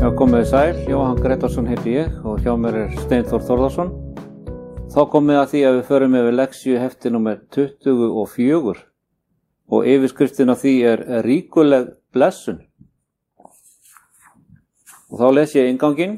Já, komið sæl, Jóhann Gretarsson heiti ég og hjá mér Steinþór Þórðarsson. Þá komið að því að við förum yfir leksíu hefti númer 24 og yfirskriftin af því ríkuleg blessun. Og þá les ég innganginn.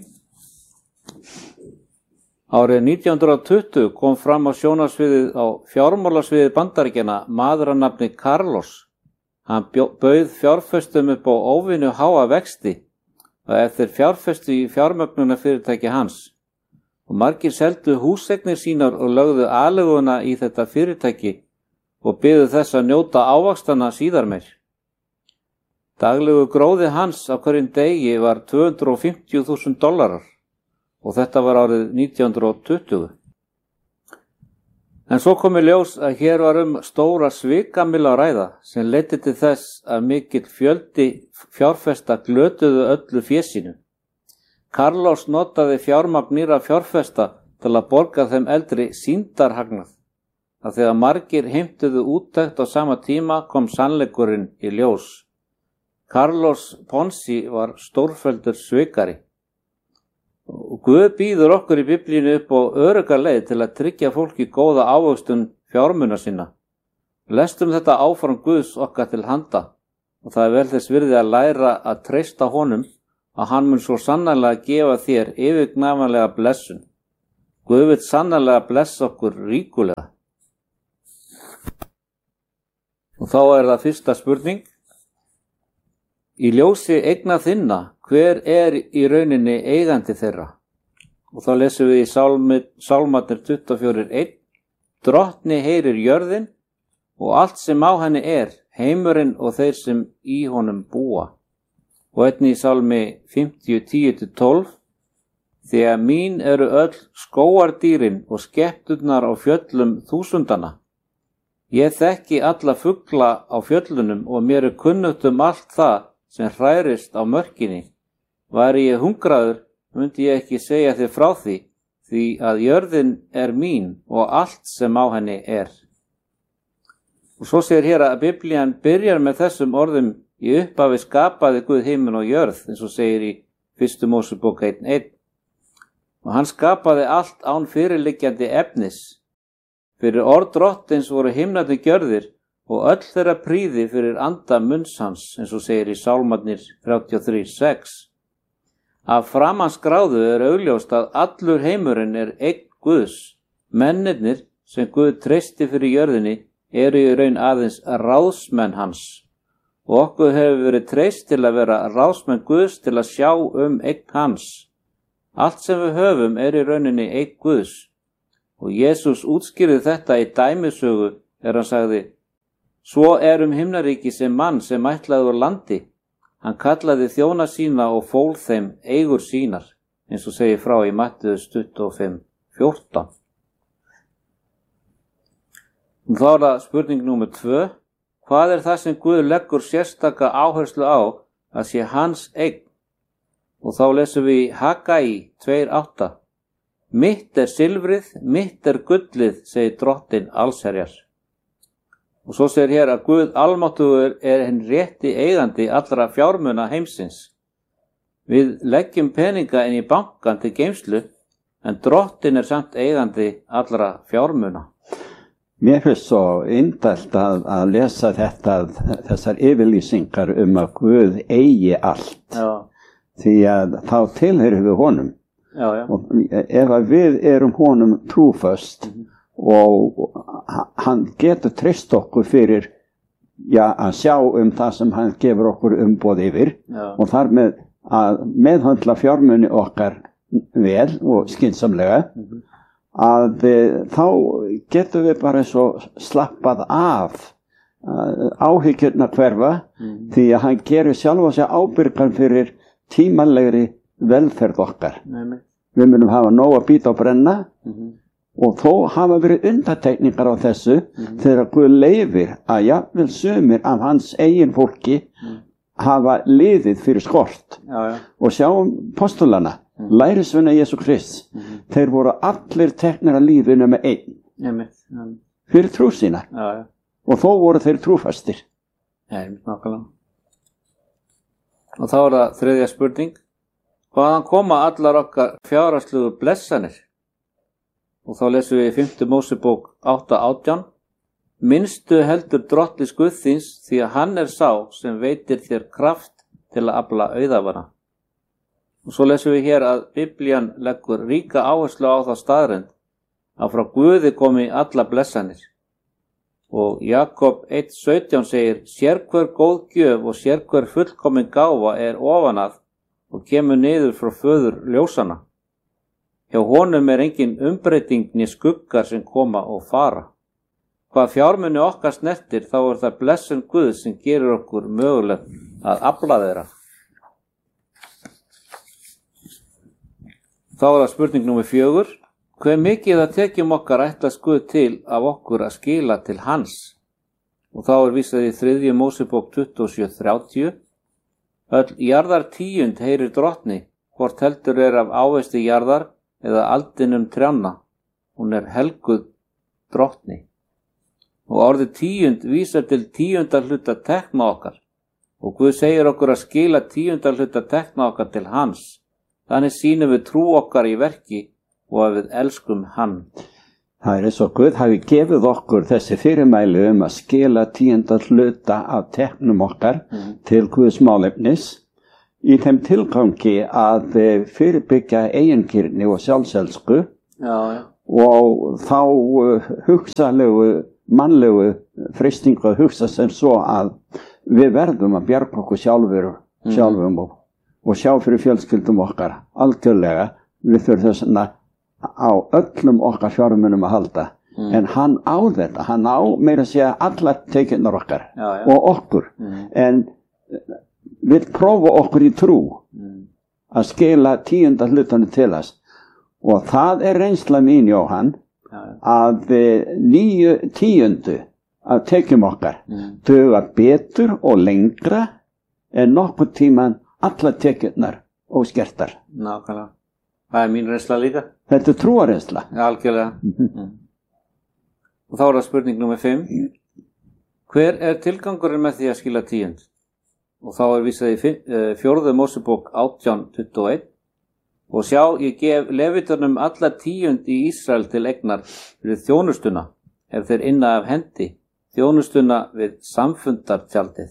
Árið 1920 kom fram á sjónarsviðið á fjármálasviði Bandaríkjanna maður að nafni Carlos. Hann bauð fjárfestum upp á óvenju háa vexti og eftir fjárfestu í fjármögnunarfyrirtæki hans. Og margir seldu húseignir sínar og lögðu aðleguna í þetta fyrirtæki og biðu þess að njóta ávaxtana síðar meir. Daglegu gróði hans á hverjum degi var $250,000 og þetta var árið 1920. En svo kom í ljós að hér var stóra svikamýlu að ræða sem leiddi til þess að mikill fjöldi fjárfesta glötuðu öllu fé sínu. Carlos notaði fjármagn nýrra fjárfesta til að borga þeim eldri sýndarhagnað. Að þegar margir heimtuðu úttekt á sama tíma kom sannleikurinn í ljós. Carlos Ponzi var stórfelldur svikari. Og Guð býður okkur í Biblíunni upp á örugga leið til að tryggja fólki góða ávöxtun fjármuna sinna. Lestum þetta áfram Guðs okkar til handa og það vel þess virði að læra að treysta honum að hann mun svo sannarlega gefa þér yfirgnæfanlega blessun. Guð vill sannarlega blessa okkur ríkulega. Og þá það fyrsta spurning. Í ljósi eigna þinna, hver í rauninni eigandi þeirra? Og þá lesum við í Sálmarnir 24:1. Drottni heyrir jörðin og allt sem á henni heimurinn og þeir sem í honum búa. Og einnig í Sálmi 50:10-12. Þegar mín eru öll skógardýrin og skepnurnar á fjöllum þúsundana. Ég þekki alla fugla á fjöllunum og mér kunnugt allt það sem hrærist á mörkinni. Væri ég hungraður, myndi ég ekki segja þér frá því að jörðin mín og allt sem á henni Og svo segir hér að Biblían byrjar með þessum orðum í upphafi skapaði Guð himinn og jörð, eins og segir í 1. Mósebók 1:1. Og hann skapaði allt án fyrirliggjandi efnis. Fyrir orð Drottins voru himnarnir gjörðir og öll þeirra prýði fyrir anda munns hans, eins og segir í Sálmarnir 33:6. Af framanskráðu augljóst að allur heimurinn eign Guðs. Mennirnir sem Guð treysti fyrir jörðinni eru í raun aðeins ráðsmenn hans. Og okkur hefur verið treyst til að vera ráðsmenn Guðs til að sjá eign hans. Allt sem við höfum í rauninni eign Guðs. Og Jesús útskýrði þetta í dæmisögu hann sagði: Svo himnaríki sem mann sem ætlaði úr landi. Hann kallaði þjóna sína og fól þeim eigur sínar, eins og segir frá í Mattheus 25:14. Og þá það spurning númer 2. Hvað það sem Guð leggur sérstaka áherslu á að sé hans eign? Og þá lesum við í Hagai 2:8. Mitt silfrið, mitt gullið, segir Drottinn allsherjar. Og svo segir hér að Guð almáttugur hinn rétti eigandi allra fjármuna heimsins. Við leggjum peninga inn í bankan til geymslu, en Drottinn samt eigandi allra fjármuna. Mér finnst svo indælt að lesa þessar yfirlýsingar að Guð eigi allt. Já. Því að þá tilheyrum við honum. Já. Og ef við erum honum trúföst, og hann getur treyst okkur fyrir að sjá það sem hann gefur okkur umboð yfir. Já. Og þar með að meðhöndla fjármuni okkar vel og skynsamlega, að þá getum við bara svo slappað af áhyggjurnar hverfa, því að hann gerir sjálfa sig ábyrgan fyrir tímalegri velferð okkar. Við munum hafa nóg að bíta og brenna, og þó hafa verið undantekningar á þessu þegar Guð leyfir að jafnvel sumir af hans eigin fólki hafa liðið fyrir skort. Já. Og sjáum postulana, lærisveina Jesú Krists, þeir voru allir teknir að lífi nema einn fyrir trú sína. Já. Og þó voru þeir trúfastir. Nákvæmlega. Og þá það þriðja spurning. Hvaðan koma allar okkar fjárhagslegu blessanir? Og þá lesum við í 5. Mósebók 8:18. Minnstu heldur drottins Guðs þíns, því að hann er sá sem veitir þér kraft til að afla auðæfanna. Og svo lesum við hér að Biblían leggur ríka áherslu á þá staðreynd að frá Guði komi alla blessanir. Og Jakob 1:17 segir, sérhver góð gjöf og sérhver fullkomin gáfa er ofan að og kemur niður frá föður ljósana. Hjá honum er engin umbreyting né skuggar sem koma og fara. Hvað fjármuni okkar snertir, þá er það blessun Guð sem gerir okkur mögulegt að afla þeirra. Þá er það spurning númer 4. Hve mikið það tekjum okkar ætlast Guð til af okkur að skila til hans? Og þá er vísað í 3. Mósebók 27:30. Öll jarðartíund heyrir drottni, hvort heldur er af ávexti jarðar eða aldinum trjánna. Hún er helguð drottni. Og orðið tíund vísar til 10. hluta tekna okkar. Og Guð segir okkur að skila 10. hluta tekna okkar til hans. Þannig sýnum við trú okkar í verki og að við elskum hann. Það er eins og Guð hafi gefið okkur þessi fyrirmæli að skila 10. hluta af teknum okkar til Guðs málefnis í þeim tilgangi að fyrirbyggja eiginkirni og sjálfselsku og þá hugsalegu, mannlegu freistingu að hugsa sem svo að við verðum að bjarga okkur sjálfum og sjá fyrir fjölskyldum okkar algjörlega. Við þurfum þess á öllum okkar fjármunum að halda. En hann á þetta, hann á meira að segja allar tekjurnar okkar og okkur. En við prófa okkur í trú að skila 10. hlutanum til þess. Og það er reynsla mín, Jóhann, að 9/10 af tekjum okkar duga betur og lengra en nokkuð tíman allar tekjurnar og skertar. Nákvæmlega. Það er mín reynsla líka. Þetta er trúarreynsla. Algjörlega. Og þá er það spurning númer 5. Hver er tilgangurinn með því að skila 10? Og þá er vísað í 4. Mósebók 18:21. Og sjá, ég gef levitunum alla 10 í Ísrael til eignar fyrir þjónustuna, ef þeir inna af hendi, þjónustuna við samfundartjaldið.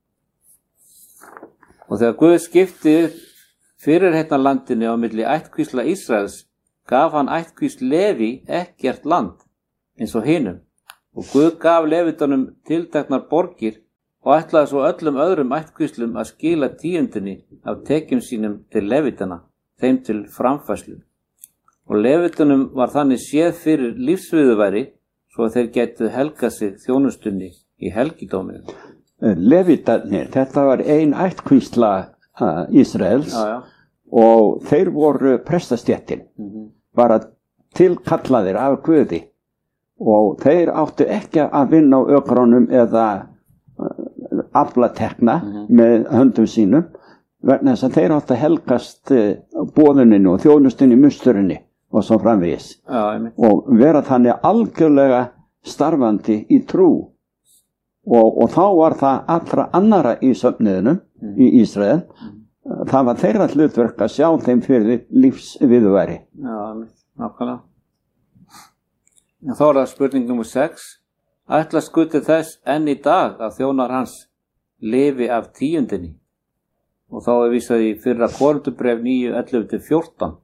Og þegar Guð skipti fyrirheitnarlandinu á milli ættkvísla Ísraels, gaf hann ættkvísl Leví ekkert land, eins og hinum. Og Guð gaf levitunum tilteknar borgir og ætlaði svo öllum öðrum ættkvíslum að skila 10 af tekjum sínum til levitana, þeim til framfærslu. Og levitunum var þannig séð fyrir lífsviðurværi svo að þeir gætu helgað sig þjónustunni í helgidóminu. Levitarnir, þetta var ein ættkvísla Ísraels og þeir voru prestastéttin, bara tilkallaðir af Guði og þeir áttu ekki að vinna á ökrunum eða afla tekna með höndum sínum, vegna þess að þeir áttu að helgast boðuninu og þjónustunni í musturinni og svo framvegis og vera þannig algjörlega starfandi í trú og þá var það allra annara í söfniðinum í Ísrael. Það var þeirra hlutverk að sjá þeim fyrir lífsviðurværi. Já, nákvæmlega. Þá er það spurning númer 6. Ætlast Guð til þess enn í dag að þjónar hans lifi af 10. Og þá er vísað í 1. Korinthubréf 9:11-14.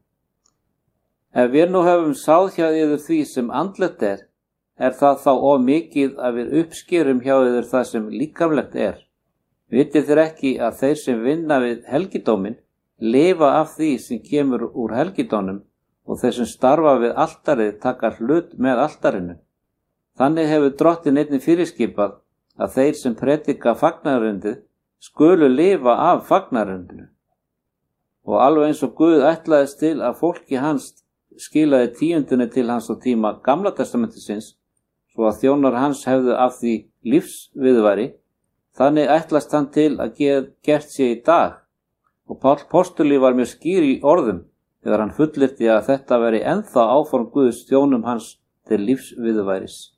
Ef við nú höfum sáð hjá yður því sem andlegt er það þá of mikið að við uppskerum hjá yður það sem líkamlegt er. Vitið þér ekki að þeir sem vinna við helgidómin lifa af því sem kemur úr helgidónum og þeir sem starfa við altarið taka hlut með altarinu. Þannig hefur Drottinn einnig fyrirskipað að þeir sem predika fagnaðarundið skulu lifa af fagnaðarundinu. Og alveg eins og Guð ætlaðist til að fólki hans skilaði 10 til hans á tíma Gamla testamentisins, svo að þjónar hans hefðu af því lífsviðurværi, þannig ætlast hann til að gert sé í dag. Og Páll postuli var mjög skýr í orðum þegar hann fullyrti að þetta veri ennþá áform Guðs þjónum hans til lífsviðurværis.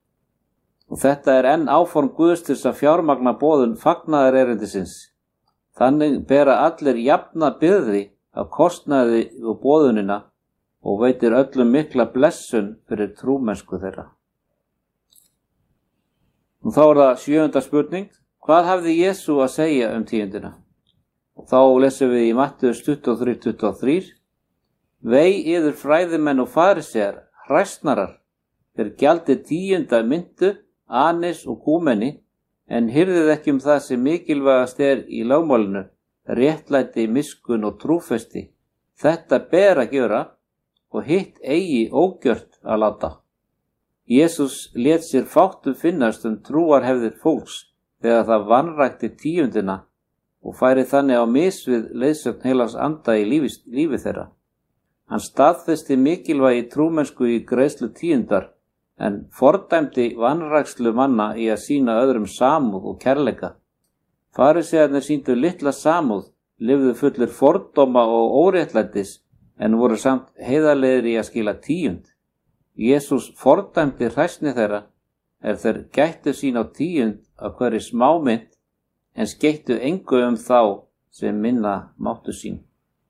Og þetta er enn áform Guðs til að fjármagna boðun fagnaðarerindisins. Þannig bera allir jafna byrði af kostnaði og boðunina og veitir öllum mikla blessun fyrir trúmennsku þeirra. Og þá það 7. spurning. Hvað hafði Jesú að segja tíundina? Og þá lesum við í Mattheus 23:23. Vei yður fræðimenn og farisear, hræsnarar, þeir gjaldið tíunda myntu, anis og kúmeni, en hirðið ekki það sem mikilvægast í lögmálinu, réttlæti, miskunn og trúfesti. Þetta ber að gjöra og hitt eigi ógjört að láta. Jesús lét sér fátt finnast trúarhefðir fólks þegar það vanrækti tíundina og færi þannig á mis við leiðsögn heilags anda í lífi þeirra. Hann staðfesti mikilvægi trúmennsku í greiðslu tíundar, en fordæmdi vanrækslu manna í að sýna öðrum samúð og kærleika. Farisearnir sýndu litla samúð, lifðu fullir fordóma og óréttlætis, en voru samt heiðarlegir í að skila tíund. Jesús fordæmdi hræsni þeirra, þeir gættu sín á tíund af hverri smámynd, en skeittu engu þá sem minna máttu sín.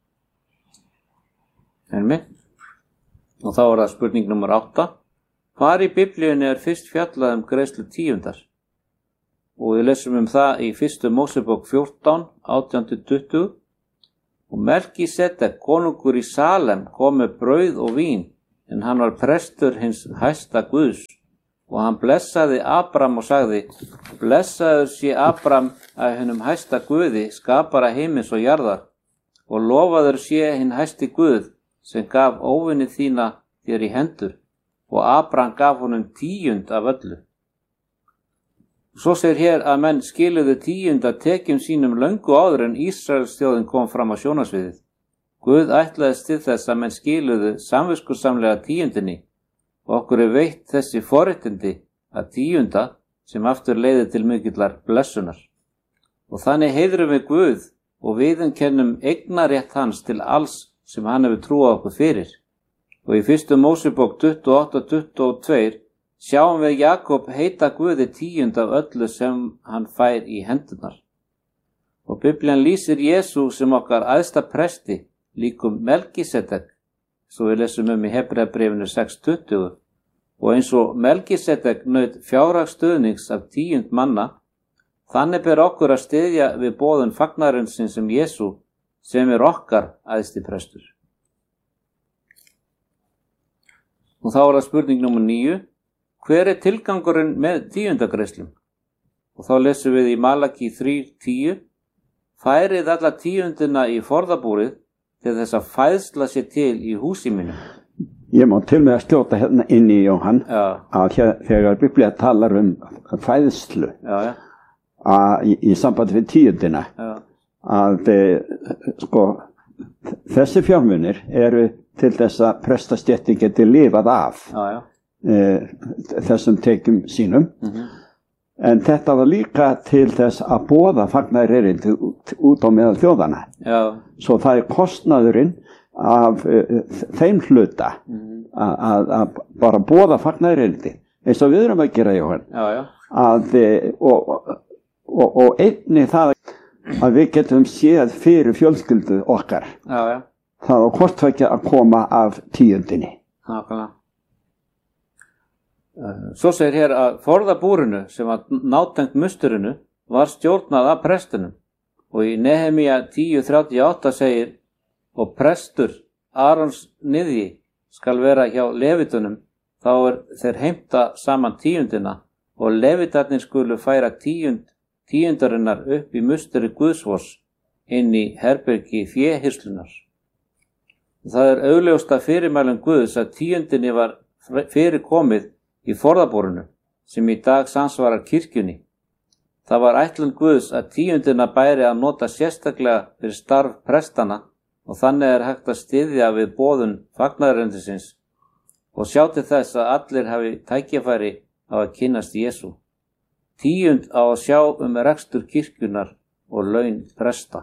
Og þá það spurning nummer 8. Hvar í Biblíunni fyrst fjallað greiðslu tíundar? Og við lesum það í 1. Mósebók 14, 18-20. Og Melkísedek, konungur í Salem, kom með brauð og vín, en hann var prestur hins hæsta Guðs. Og hann blessaði Abram og sagði, blessaður sé Abram af hinum hæsta Guði, skapara heimins og jarðar, og lofaður sé hinn hæsti Guð, sem gaf óvinni þína þér í hendur, og Abram gaf honum tíund af öllu. Svo segir hér að menn skiluðu tíund af tekjum sínum löngu áður en Ísraels þjóðin kom fram á sjónarsviðið. Guð ætlaðist til þess að menn skiluðu samviskusamlega tíundinni og okkur veitt þessi forréttindi að tíunda sem aftur leiði til mikillar blessunar. Og þannig heiðrum við Guð og viðurkennum eignarétt hans til alls sem hann hefur trúað okkur fyrir. Og í 1. Mósebók 28-22 sjáum við Jakob heita Guði tíund af öllu sem hann fær í hendurnar. Og Biblían lýsir Jesú sem okkar æðsta presti, líkum Melkísedek, svo við lesum í Hebreabréfinu 6:20, og eins og Melkísedek naut fjárhagsstuðnings af tíund manna, þannig ber okkur að styðja við boðun fagnarinnsins sem Jesú, sem okkar æðsti prestur. Og þá það spurning nummer 9. Hver tilgangurinn með tíundagreiðslum? Og þá lesum við í Malaki 3:10. Færið alla tíundina í forðabúrið til þess að fæðsla sér til í húsi mínu. Ég má til með að skjóta hérna inn í Jóhann, að þegar Biblía talar fæðslu í sambandi við tíundina, að þessi fjármunir eru til þess að prestastéttin geti lifað af þessum tekjum sínum. En þetta var líka til þess að boða fagnaðarerindi út á meðal þjóðana. Svo það kostnaðurinn af þeim hluta að bara boða fagnaðarerindi, eins og við erum að gera, Jóhann. Og einnig það að við getum séð fyrir fjölskyldu okkar. Það var hvort að koma af tíundinni. Svo segir hér að forðabúrinu sem var nátengt musturinu var stjórnað af prestunum, og í Nehemía 10:38 segir, og prestur Arons niðji skal vera hjá levitunum, þá þeir heimta saman tíundina, og levitarnir skulu færa tíundarinnar upp í musteri Guðsvors inn í herbergi féhirslunar. Það augljósta fyrirmælum Guðs að tíundinni var fyrirkomið í forðabúrinu, sem í dag samsvarar kirkjunni. Það var ætlun Guðs að tíundina bæri að nota sérstaklega fyrir starf prestana, og þannig hægt að styðja við boðun fagnaðarerindisins og sjá til þess að allir hafi tækifæri á að kynnast Jesú. Tíund á að sjá rekstur kirkjunar og laun presta.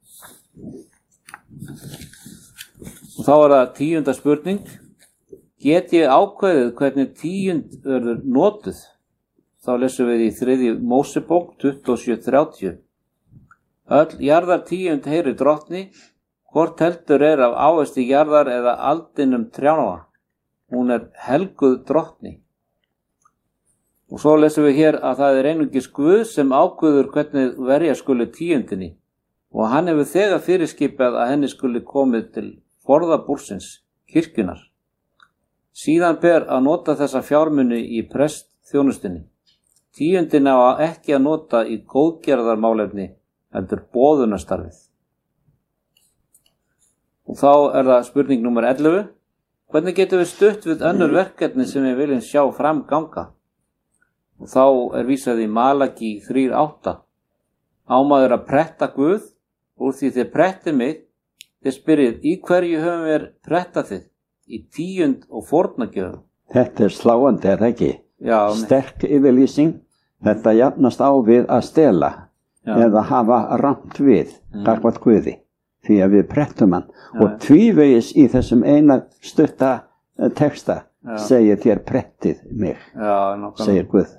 Og þá það 10. spurning. Get ég ákveðið hvernig tíund verður notuð? Þá lesum við í 3. Mósebók 27:30. Öll jarðartíund heyrir drottni, hvort heldur af ávexti jarðar eða aldinum trjána. Hún helguð drottni. Og svo lesum við hér að það einungis Guð sem ákveður hvernig verja skuli tíundinni og hann hefur þegar fyrirskipað að henni skuli komið til forðabúrsins, kirkjunar. Síðan ber að nota þessa fjármuni í prestþjónustinni. Tíundin á ekki að nota í góðgerðarmálefni heldur boðunarstarfið. Og þá það spurning númer 11. Hvernig getum við stutt við önnur verkefni sem við viljum sjá fram ganga? Og þá vísað í Malaki 3:8. Á maður að pretta Guð, úr því þið prettið mig, þið spyrjið, í hverju höfum við pretta þið? Í tíund og fórnagjöfum. Þetta sláandi, ekki? Já. Sterk yfirlýsing, þetta jafnast á við að stela eða hafa rangt við, gagnvart Guði, því að við prettum hann. Og tvívegis í þessum eina stutta texta segir þér prettið mig, segir Guð.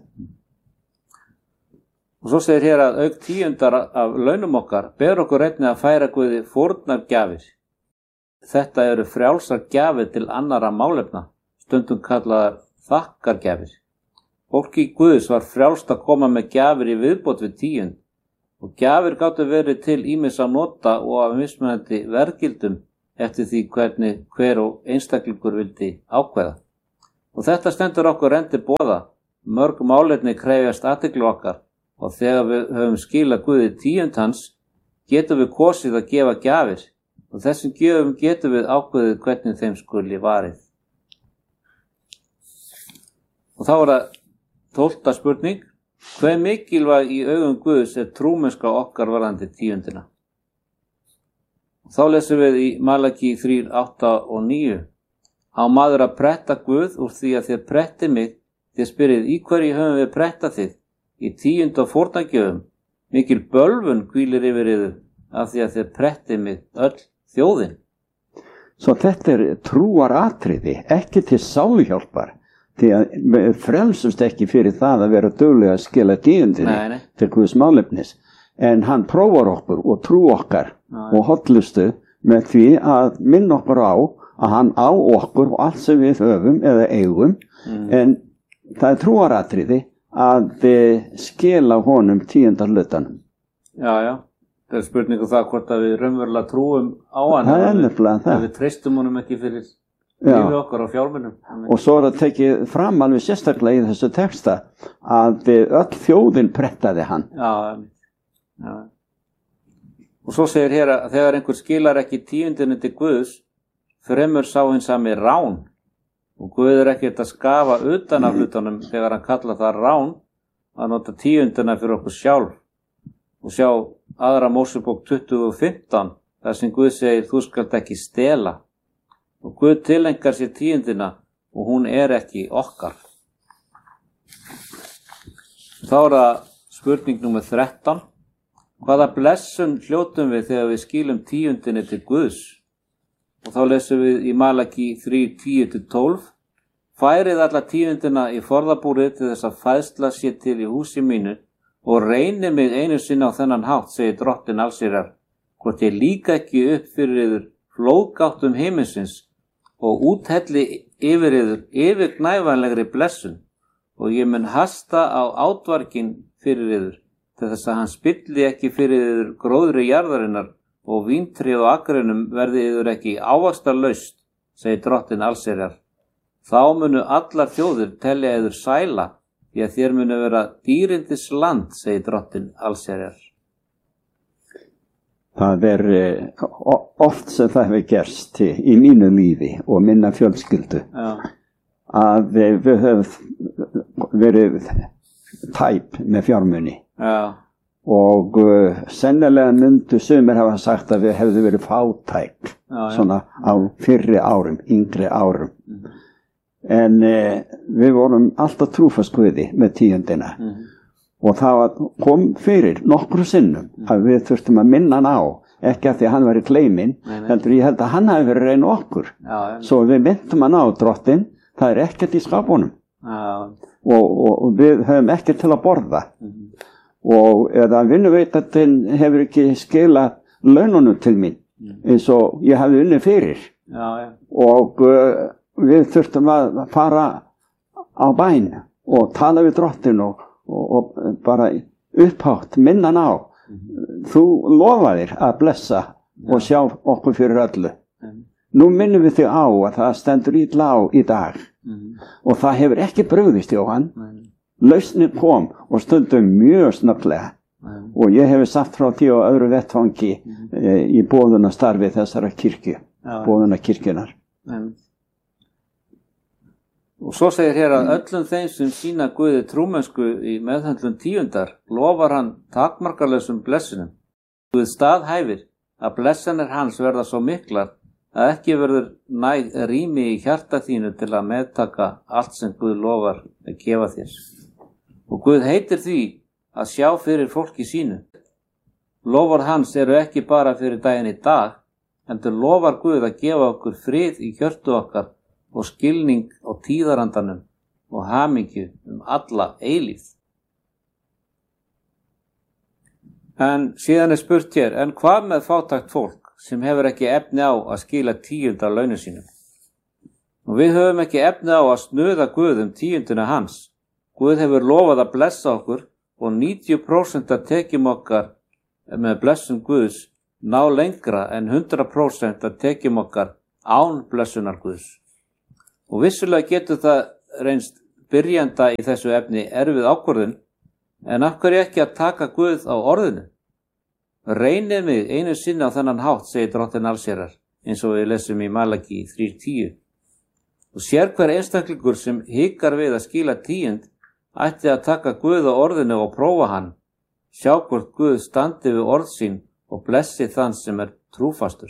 Og svo segir hér að auk tíundar af launum okkar ber okkur einnig að færa Guði fórnargjafir. Þetta eru frjálsar gjafir til annarra málefna, stundum kallaðar þakkargjafir. Fólki Guðs var frjálst að koma með gjafir í viðbót við tíund og gjafir gátu verið til ýmissa nota og af mismunandi verðgildum eftir því hvernig hver og einstaklingur vildi ákveða. Og þetta stendur okkur enn til boða. Mörg málefni krefjast athygli okkar og þegar við höfum skilað Guði tíund hans, getum við kosið að gefa gjafir og þessum gjöfum getum við ákveðið hvernig þeim skuli varið. Og þá það 12. spurning. Hve mikilvæg í augum Guðs trúmennska okkar varðandi tíundina? Og þá lesum við í Malaki 3:8 og 9. Á maður að pretta Guð úr því að þið prettið mig, þið spyrjið, í hverju höfum við prettað þið? Í tíund og fórnagjöfum, mikil bölvun hvílir yfir yður af því að þið prettið mig öll þjóðin. Svo þetta trúaratriði, ekki til sáluhjálpar, því að við frelsumst ekki fyrir það að vera duglega að skila tíundinni til Guðs málefnis, en hann prófar okkur og trú okkar og hollustu með því að minna okkur á að hann á okkur og allt sem við höfum eða eigum, en það trúaratriði að skila honum tíundar hlutanum. Já. Það spurningu það hvort að við raunverulega trúum á hann. Það nefnilega það. Að við treystum honum ekki fyrir lífi okkar og fjármunum. Og svo það tekið fram alveg sérstaklega í þessu texta að öll þjóðin prettaði hann. Já. Og svo segir hér að þegar einhver skilar ekki tíundinni til Guðs, fremur sá hinn sami rán. Og Guð ekkert að skafa utan af hlutunum þegar hann kallar það rán að nota tíundina fyrir okkur sjálf. Og sjá aðra Mósebók 20:15 þar sem Guð segir þú skalt ekki stela. Og Guð tilengar sér tíundina og hún ekki okkar. Þá það spurning númer 13. Hvaða blessun hljótum við þegar við skilum tíundinni til Guðs? Og þá lesum við í Malaki 3:10-12. Færið alla tíundina í forðabúrið til þess að fæðsla sé til í húsi mínu og reyni mig einu sinni á þennan hátt, segir drottinn allsherjar, hvort ég líka ekki upp fyrir yður flóðgáttum heiminsins og úthelli yfir yður yfirgnæfanlegri blessun og ég mun hasta á átvarkin fyrir yður til þess að hann spilli ekki fyrir yður gróðri jarðarinnar og víntrið og akrunum verði yður ekki ávaxtarlaust, segir drottinn allsherjar. Þá munu allar þjóðir telja yður sæla, því að þér munu vera dýrindis land, segir drottinn allsherjar. Það oft sem það hefur gerst í mínu lífi og minna fjölskyldu að við höfum verið tæp með fjármuni og sennilega myndu sumir hafa sagt að við hefðu verið fátæk svona á fyrri árum, yngri árum. En við vorum alltaf trúfast Guði með tíundina og það kom fyrir nokkru sinnum að við þurftum að minna hann á, ekki að því að hann væri kleiminn, heldur ég held að hann hafi verið reyna okkur. Svo við myndum hann á drottinn, það ekkert í skapunum og við höfum ekkert til að borða og eða vinnuveitandinn hefur ekki skilað laununum til mín eins og ég hafði unnið fyrir. Og við þurftum að fara á bæn og tala við Drottinn og bara upphátt minna á. Þú lofaðir að blessa og sjá okkur fyrir öllu. Nú minnum við þig á að það stendur illa á í dag og það hefur ekki brugðist, Jóhann. Lausnin kom og stundum mjög snögglega og ég hefur sagt frá því á öðru vettvangi í boðunastarfi þessara kirkju, boðunarkirkjunar. Og svo segir hér að öllum þeim sem sýna Guði trúmennsku í meðhöndlun tíundar lofar hann takmarkalausum blessunum. Guð staðhæfir að blessanir hans verða svo miklar að ekki verður næg rými í hjarta þínu til að meðtaka allt sem Guð lofar að gefa þér. Og Guð heitir því að sjá fyrir fólki sínu. Lofar hans eru ekki bara fyrir daginn í dag, heldur lofar Guð að gefa okkur frið í hjörtu okkar og skilning á tíðarandanum og hamingju alla eilífð. En síðan spurt hér, en hvað með fátækt fólk sem hefur ekki efni á að skila tíund af launum sínum? Og við höfum ekki efni á að snuða Guð tíundina hans. Guð hefur lofað að blessa okkur og 90% af tekjum okkar með blessun Guðs ná lengra en 100% af tekjum okkar án blessunar Guðs. Og vissulega getur það reynst byrjanda í þessu efni erfið ákvörðun, en af hverju ekki að taka Guð á orðinu? Reynið mig einu sinni á þennan hátt, segir Drottinn allsherjar, eins og við lesum í Malaki 3:10. Og sér hver einstaklingur sem hikar við að skila tíund ætti að taka Guð á orðinu og prófa hann, sjá hvort Guð standi við orð sín og blessi þann sem trúfastur.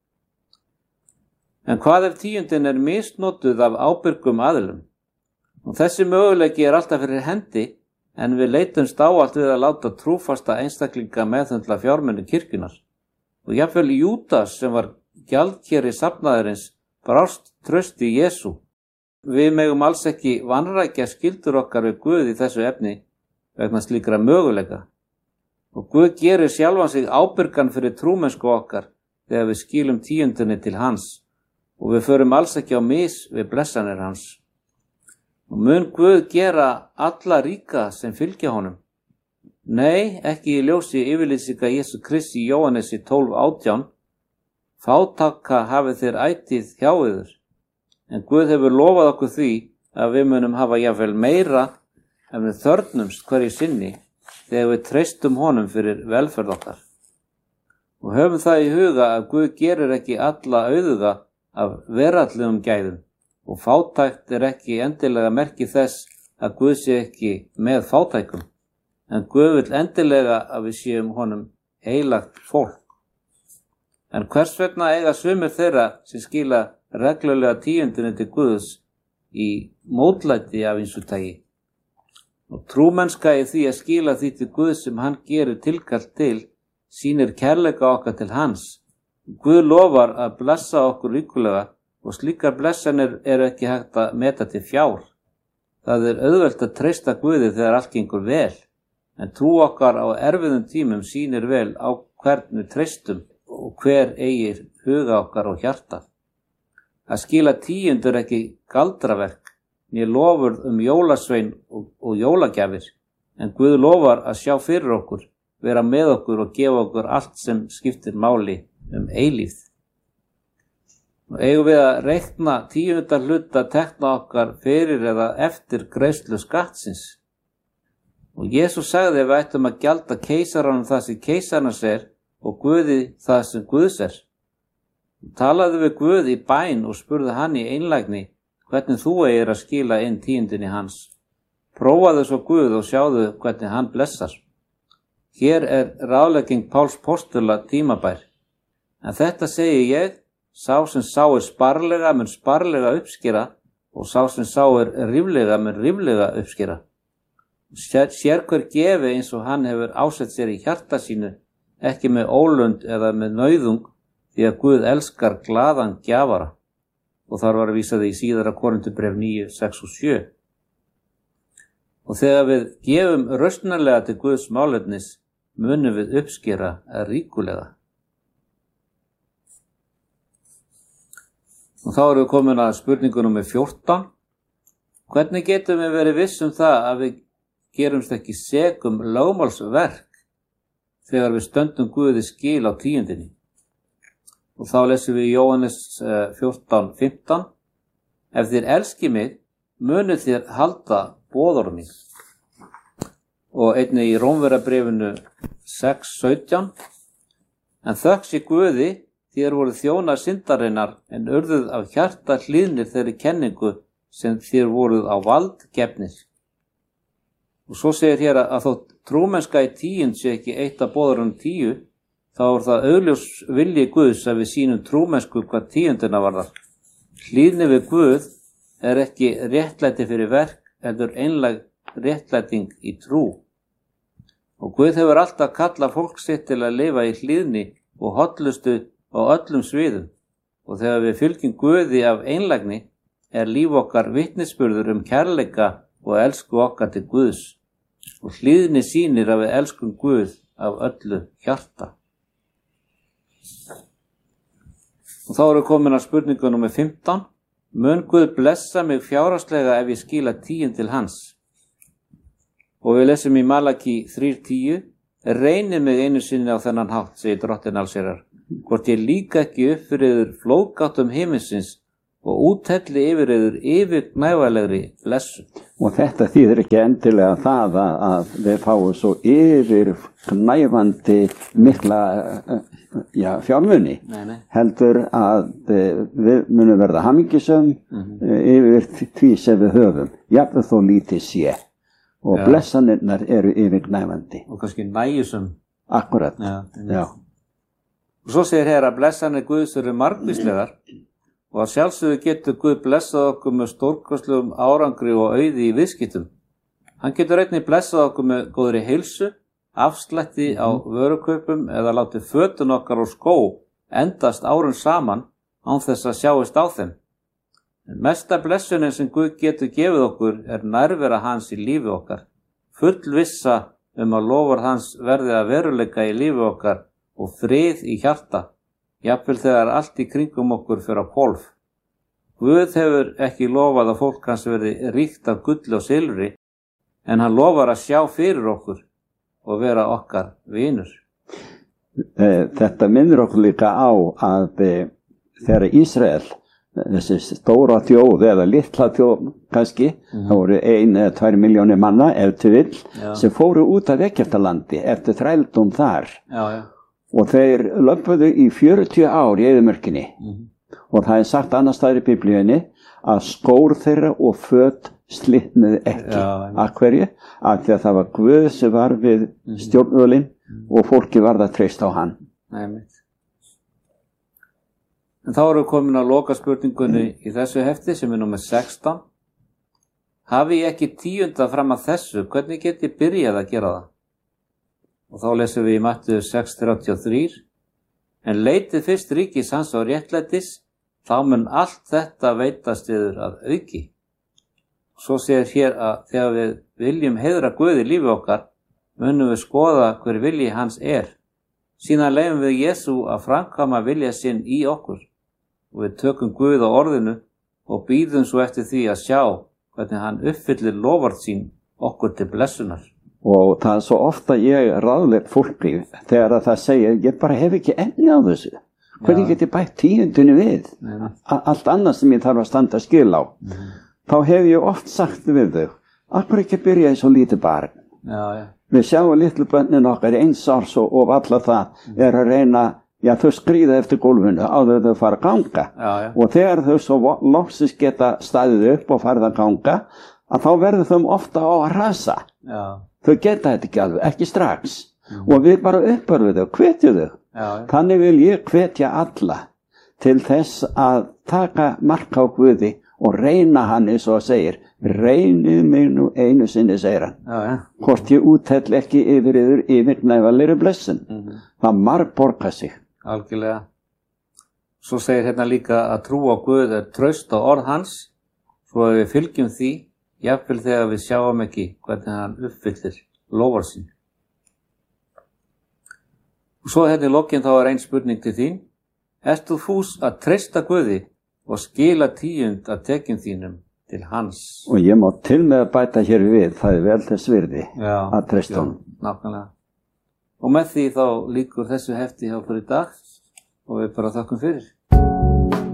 En hvað ef tíundin misnotuð af ábyrgum aðilum? Og þessi möguleiki alltaf fyrir hendi, en við leitumst ávallt við að láta trúfasta einstaklinga meðhöndla fjármuni kirkjunar. Og jafnvel Júdas sem var gjaldkeri safnaðarins brást trausti í Jesú. Við megum alls ekki vanrækja skyldur okkar við Guð í þessu efni vegna slíkra möguleika. Og Guð gerir sjálfan sig ábyrgan fyrir trúmennsku okkar þegar við skilum tíundinni til hans og við förum alls ekki á mis við blessanir hans. Og mun Guð gera alla ríka sem fylgja honum? Nei, ekki í ljósi yfirlýsinga Jesú Krists í Jóhannesi 12:18. Fátaka hafið þér ætíð hjá yður. En Guð hefur lofað okkur því að við munum hafa jafnvel meira en við þörfnumst hverju sinni þegar við treystum honum fyrir velferð okkar. Og höfum það í huga að Guð gerir ekki alla auðuga af veraldlegum gæðum og fátækt ekki endilega merki þess að Guð sé ekki með fátækum, en Guð vill endilega að við séum honum heilagt fólk. En hvers vegna eiga sumir þeirra sem skila reglulega tíundinni til Guðs í mótlæti af ýmsu tagi? Og trúmennska í því að skila því til Guðs sem hann gerir tilkall til sýnir kærleika okkar til hans. Guð lofar að blessa okkur ríkulega og slíkar blessanir ekki hægt að meta til fjár. Það auðvelt að treysta Guði þegar allt gengur vel, en trú okkar á erfiðum tímum sýnir vel á hvern við treystum og hver eigir huga okkar og hjarta. Að skila tíund ekki galdraverk, né lofurð jólasvein og jólagjafir, en Guð lofar að sjá fyrir okkur, vera með okkur og gefa okkur allt sem skiptir máli eilífð. Og eigum við að reikna tíundar hluta tekna okkar fyrir eða eftir greiðslu skattsins. Og Jesús sagði að við ættum að gjalda keisaranum það sem keisarans og Guði það sem Guðs Talaðu við Guð í bæn og spurðu hann í einlægni hvernig þú eigir að skila inn tíundinni hans. Prófaðu svo Guð og sjáðu hvernig hann blessar. Hér ráðlegging Páls postula tímabær. En þetta segi ég, sá sem sáir sparlega mun sparlega uppskera og sá sem sáir ríflega mun ríflega uppskera. Sér hver gefi eins og hann hefur ásett sér í hjarta sínu, ekki með ólund eða með nauðung, því að Guð elskar glaðan gjafara. Og þar var vísað í síðara Korinthubréf 9, 6 og 7. Og þegar við gefum rausnarlega til Guðs málefnis, munum við uppskera ríkulega. Og þá erum við komin að spurningu númer 14. Hvernig getum við verið viss það að við gerumst ekki sek lögmálsverk þegar við stöndum Guði skil á tíundinni? Og þá lesum við Jóhannes 14:15. Ef þér elski mig, munið þér halda boðorð mín. Og einnig í Rómverjabréfinu 6:17. En þökk sé Guði, þér voru þjónar syndarinnar en urðuð af hjarta hlýðnir þeirri kenningu sem þér voruð á vald gefnir. Og svo segir hér að þótt trúmennska í tíund sé ekki eitt af boðorðunum 10, þá það augljós vilji Guðs að við sýnum trúmennsku hvað tíundina varðar. Hlýðni við Guð ekki réttlæti fyrir verk, heldur einlæg réttlæting í trú. Og Guð hefur alltaf kallað fólk sitt til að lifa í hlýðni og hollustu á öllum sviðum. Og þegar við fylgjum Guði af einlægni, líf okkar vitnisburður kærleika og elsku okkar til Guðs. Og hlýðni sýnir að við elskum Guð af öllu hjarta. Og þá erum við komin að spurningu númer 15. Mun Guð blessa mig fjárhagslega ef ég skila 10 til hans? Og við lesum í Malaki 3:10. Reynið mig einu sinni á þennan hátt, segir Drottinn allsherjar, hvort ég líka ekki upp fyrir yður flóðgáttum himinsins og úthelli yfir yður yfirgnæfanlegri blessun. Og þetta þýðir ekki endilega það að við fáum svo yfirgnæfandi mikla fjármuni. Nei. Heldur að við munum verða hamingjusöm yfir því sem við höfum. Jafnvel þó lítið sé. Og blessanirnar eru yfirgnæfandi. Og kannski nægjusum. Akkurat. Já. Og svo segir hér að blessanir Guðs eru margvíslegar. Og að sjálfsögðu getur Guð blessað okkur með stórkostlegum árangri og auði í viðskiptum. Hann getur einnig blessað okkur með góðri heilsu, afslætti á vörukaupum eða látið fötun okkar og skó endast árun saman án þess að sjáist á þeim. En mesta blessunin sem Guð getur gefið okkur nærvera hans í lífi okkar, full vissa að lofar hans verði að veruleika í lífi okkar og frið í hjarta. Jafnvel þegar allt í kringum okkur fer á hvolf. Guð hefur ekki lofað að fólk hans verði ríkt af gulli og silfri, en hann lofar að sjá fyrir okkur og vera okkar vinur. Þetta minnir okkur líka á að þegar Ísrael, þessi stóra þjóð eða litla þjóð kannski, það voru 1 eða 2 milljónir manna ef til vill, sem fóru út af Egyptalandi eftir þrældóm þar. Og þeir löpuðu í 40 ár í eyðimörkinni. Og það sagt annars staðar í Biblíunni að skór þeirra og föt slitnuðu ekki. Af hverju? Af því að það var Guð sem var við stjórnvölinn og fólki varð að treysta á hann. En þá erum við komin að loka spurningunni í þessu hefti sem númer 16. Hafi ég ekki 10 fram að þessu, hvernig get ég byrjað að gera það? Og þá lesum við í Matthew 6:33. En leitið fyrst ríkis hans og réttlætis, þá mun allt þetta veitast yður að auki. Svo segir hér að þegar við viljum heiðra Guð í lífi okkar, munum við skoða hver vilji hans Síðan leyfum við Jesú að framkvæma vilja sinn í okkur. Og við tökum Guð á orðinu og bíðum svo eftir því að sjá hvernig hann uppfyllir loforð sín okkur til blessunar. Og það svo ofta ég ráðlegt fólki þegar það segir, ég bara hef ekki enni á þessu. Hvernig get ég bætt 10 við? Allt annað sem ég þarf að standa skil á. Þá hef ég oft sagt við þau, akkur ekki byrja í svo lítið barn. Við sjáum litlu bönnin okkar 1 árs og alla það að reyna, þau skríða eftir gólfinu áður þau fara að ganga. Og þegar þau svo loksins geta staðið upp og farið að ganga, að þá verður þau ofta á að rasa. Þau geta þetta ekki alveg, ekki strax. Og við bara uppörfum þau, hvetjum þau. Þannig vil ég hvetja alla til þess að taka mark á Guði og reyna hann eins og segir, reynið mig nú einu sinni, segir hann. Hvort ég úthell ekki yfir yfirgnæfanlegri blessun. Það margborgar sig. Algjörlega. Svo segir hérna líka að trú á Guð traust á orð hans, svo að við fylgjum því, jafnvel þegar við sjáum ekki hvernig hann uppfyllir loforð sín. Og svo í lokin þá ein spurning til þín. Ert þú fús að treysta Guði og skila 10% af tekjum þínum til hans? Og ég má til með að bæta hér við, það vel þess virði að treysta honum. Nákvæmlega. Og með því þá lýkur þessu hefti hjá okkur í dag og við bara þakkum fyrir.